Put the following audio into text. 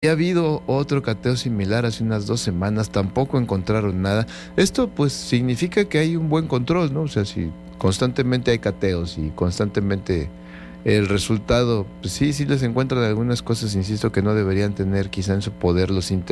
ha habido otro cateo similar hace unas 2 semanas, tampoco encontraron nada. Esto pues significa que hay un buen control, ¿no? O sea, si constantemente hay cateos y constantemente el resultado, pues sí les encuentran algunas cosas, insisto, que no deberían tener quizá en su poder los